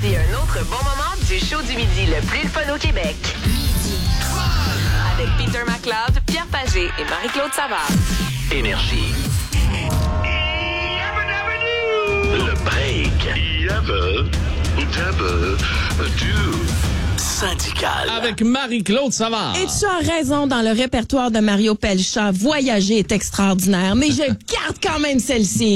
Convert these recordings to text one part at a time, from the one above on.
Voici un autre bon moment du show du midi le plus fun au Québec. Avec Peter McLeod, Pierre Pagé et Marie-Claude Savard. Énergie. Le break. Syndical. Avec Marie-Claude Savard. Et tu as raison, dans le répertoire de Mario Pelchat, voyager est extraordinaire, mais je garde quand même celle-ci.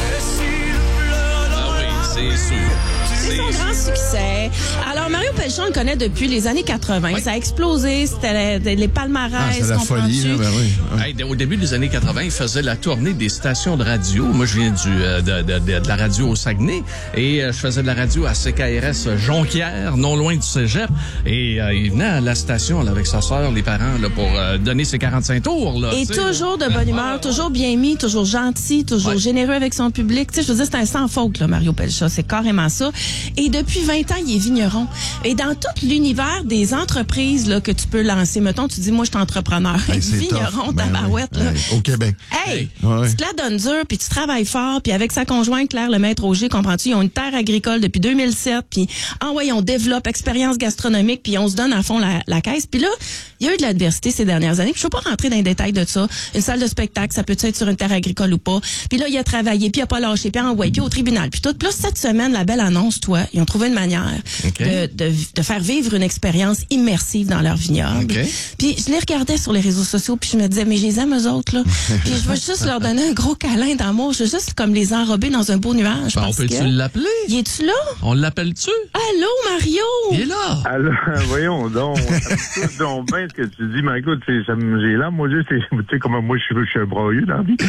Ah oui, c'est sûr. C'est son grand succès. Alors, Mario Pelchat, on le connaît depuis les années 80. Oui. Ça a explosé, c'était les palmarès. c'est la folie, là, ben oui. Hey, au début des années 80, il faisait la tournée des stations de radio. Moi, je viens de la radio au Saguenay et je faisais de la radio à CKRS Jonquière, non loin du cégep. Et il venait à la station là, avec sa sœur, les parents, là, pour donner ses 45 tours. Là, Et toujours de bonne humeur, toujours bien mis, toujours gentil, toujours généreux avec son public. Tu sais, je veux dire, c'est un sans faute, là, Mario Pelchat. C'est carrément ça. Et depuis 20 ans, il est vigneron. Et dans tout l'univers des entreprises là, que tu peux lancer, mettons, tu dis, moi, je suis entrepreneur. Hey, c'est vigneron, tough. tabarouette, Ben là. oui. Au Québec. Hey, Ouais. tu te la donnes dure, puis tu travailles fort, puis avec sa conjointe Claire Lemaître-Auger, comprends-tu, ils ont une terre agricole depuis 2007, puis on développe expérience gastronomique, puis on se donne à fond la caisse. Puis là, il y a eu de l'adversité ces dernières années, puis je ne veux pas rentrer dans les détails de ça. Une salle de spectacle, ça peut être sur une terre agricole ou pas. Puis là, il a travaillé, puis il a pas lâché, puis puis au tribunal, puis tout. Puis là, cette semaine, la belle annonce, toi, ils ont trouvé une manière de faire vivre une expérience immersive dans leur vignoble. OK. Puis je les regardais sur les réseaux sociaux, puis je me disais, mais je les aime eux autres, là. Puis je veux juste leur donner un gros câlin d'amour. Je veux juste comme les enrober dans un beau nuage. Ben, on parce peut-tu que... l'appeler? Y es-tu là? On l'appelle-tu? Allô, Mario? Il est là. Alors, voyons donc, ça me touche donc bien ce que tu dis, mais écoute, j'ai là, moi, tu sais, comme moi, je suis un broyeux dans la vie.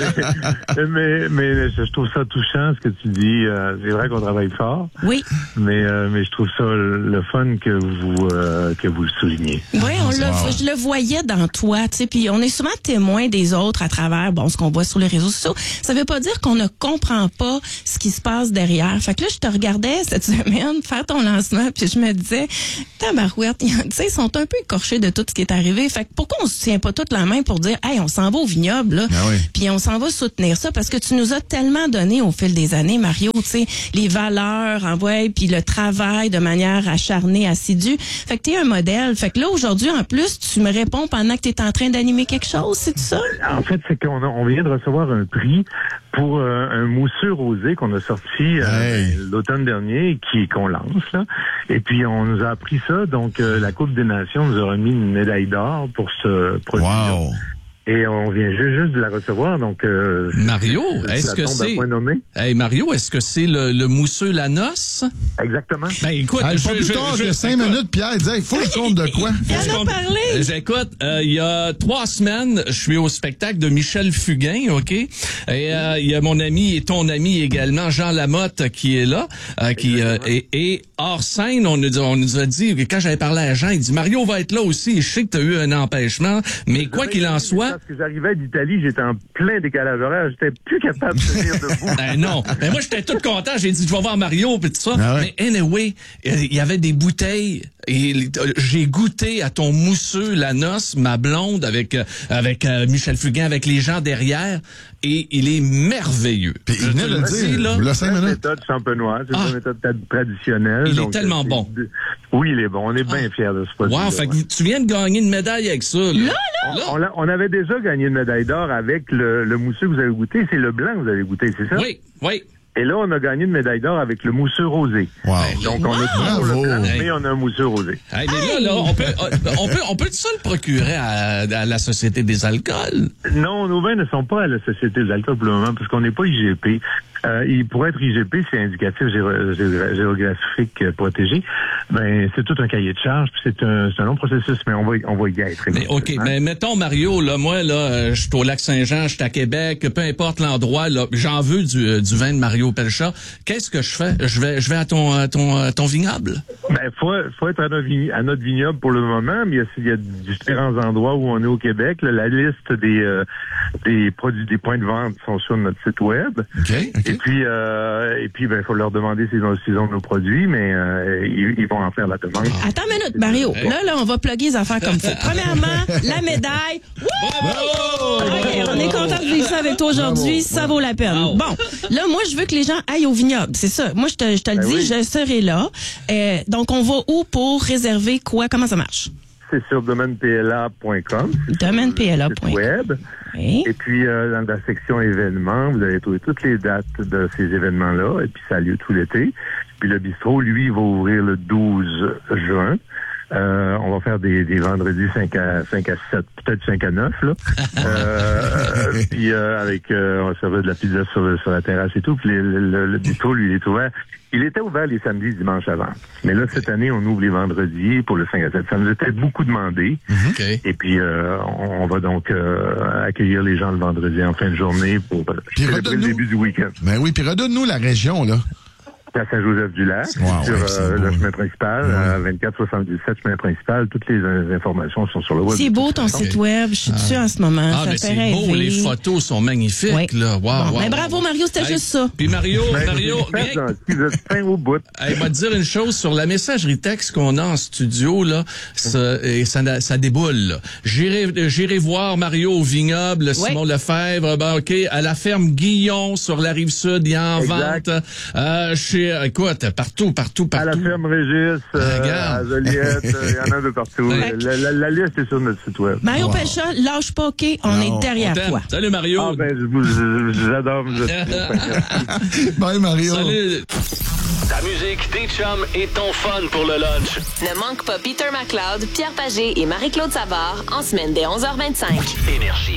mais je trouve ça touchant, ce que tu dis. C'est vrai qu'on travaille fort. Oui. Mais je trouve ça le fun que vous le soulignez. Oui, je le voyais dans toi, tu sais, puis on est souvent témoins des autres à travers, ce qu'on voit sur les réseaux sociaux. Ça veut pas dire qu'on ne comprend pas ce qui se passe derrière. Fait que là, je te regardais cette semaine faire ton lancement, puis je me disais, tabarouette, tu sais, ils sont un peu écorchés de tout ce qui est arrivé. Fait que pourquoi on se tient pas toute la main pour dire, hey, on s'en va au vignoble, là, puis on s'en va soutenir ça, parce que tu nous as tellement donné au fil des années, Mario, tu sais, les valeurs, puis le travail de manière acharnée, assidue. Fait que t'es un modèle. Fait que là, aujourd'hui, en plus, tu me réponds pendant que t'es en train d'animer quelque chose, c'est ça? En fait, c'est qu'on vient de recevoir un prix pour un mousseux rosé qu'on a sorti l'automne dernier qu'on lance, là. Et puis, on nous a appris ça. Donc, la Coupe des Nations nous a remis une médaille d'or pour ce produit. Wow! Et on vient juste de la recevoir, donc... Mario, est-ce que c'est... Hey, Mario, est-ce que c'est le mousseux la noce? Exactement. Ben, écoute, Pas plus tard que 5 minutes, Pierre disait, il faut le compte de quoi? Il en a parlé! Écoute, il y a 3 semaines, je suis au spectacle de Michel Fugain, OK? Et il y a mon ami et ton ami également, Jean Lamotte, qui est là. Et hors scène, on nous a dit, quand j'avais parlé à Jean, il dit, Mario va être là aussi. Je sais que tu as eu un empêchement, mais quoi qu'il en soit... Parce que j'arrivais d'Italie, j'étais en plein décalage horaire, j'étais plus capable de tenir debout. Ben non. Ben moi, j'étais tout content. J'ai dit, je vais voir Mario, puis tout ça. Ah ouais. Mais anyway, il y avait des bouteilles. Et j'ai goûté à ton mousseux, la noce, ma blonde, avec Michel Fugain, avec les gens derrière. Et il est merveilleux. Puis il venait de le dire, il y a 5 C'est une minutes. méthode champenoise, c'est une méthode traditionnelle. Il est donc, tellement bon. Oui, il est bon. On est bien fiers de ce produit. Wow, fait que tu viens de gagner une médaille avec ça. Là. On avait déjà gagné une médaille d'or avec le mousseux que vous avez goûté. C'est le blanc que vous avez goûté, c'est ça? Oui. Et là, on a gagné une médaille d'or avec le mousseux rosé. Wow. Donc, on a toujours le blanc, Hey. mais on a un mousseux rosé. Hey, mais là, on peut ça le procurer à la Société des alcools? Non, nos vins ne sont pas à la Société des alcools pour le moment, parce qu'on n'est pas IGP. Pour être IGP, c'est indicatif géographique protégé. Ben, c'est tout un cahier de charge, puis c'est un long processus, mais on va y être. Mais OK, mais mettons, Mario, là, moi, là, je suis au Lac-Saint-Jean, je suis à Québec, peu importe l'endroit, là, j'en veux du vin de Mario Pelchat. Qu'est-ce que je fais? Je vais à ton vignoble? Ben, faut être à notre vignoble pour le moment, mais il y a différents endroits où on est au Québec. Là, la liste des produits, des points de vente sont sur notre site web. OK. OK. Et puis, il faut leur demander s'ils ont nos produits, mais ils vont en faire la demande. Attends une minute, Mario. Là, on va plugger les affaires comme faut. Premièrement, la médaille. Bravo! OK, on est content de vivre ça avec toi aujourd'hui. Ça vaut la peine. Wow. Bon, là, moi, je veux que les gens aillent au vignoble. C'est ça. Moi, je te le dis, oui. je serai là. Donc, on va où pour réserver quoi? Comment ça marche? C'est sur domainepla.com. Domainepla.com. Web. Oui. Et puis, dans la section événements, vous allez trouver toutes les dates de ces événements-là. Et puis, ça a lieu tout l'été. Puis, le bistrot, lui, va ouvrir le 12 juin. On va faire des vendredis 5 à 7, peut-être 5 à 9, là. Puis, on va servir de la pizza sur la terrasse et tout. Puis, le bistrot, lui, il est ouvert. Il était ouvert les samedis, dimanches avant. Mais là, cette année, on ouvre les vendredis pour le 5 à 7. Ça nous était beaucoup demandé. OK. Et puis, on va donc accueillir les gens le vendredi en fin de journée pour célébrer le début du week-end. Ben oui, puis redonne-nous la région, là. À Saint-Joseph-du-Lac, Wow, sur c'est beau, le hein. chemin principal, 2477 chemin principal. Toutes les informations sont sur le web. C'est beau ton site web. Je suis dessus en ce moment. Ah, ça mais fait c'est beau, rêver. les photos sont magnifiques, Oui. là. Wow, Bon, wow. ben, bravo, Mario, c'était juste ça. Puis Mario, Vous êtes fin au bout. il va te dire une chose sur la messagerie texte qu'on a en studio, là, ça déboule, là. J'irai voir Mario au vignoble, Simon Lefebvre, OK, à la ferme Guillon sur la Rive-Sud, il y a en Exact. vente. Écoute, partout. À la ferme Régis, regarde. à Joliette, il y en a de partout. Ouais. La liste est sur notre site web. Mario Pelcha, lâche pas, OK? On est derrière On t'aime. toi. Salut Mario. Ah ben, j'adore. Bye, Mario. Salut. Ta musique, tes chums et ton fun pour le lunch. Ne manque pas Peter McLeod, Pierre Pagé et Marie-Claude Savard en semaine dès 11h25. Énergie.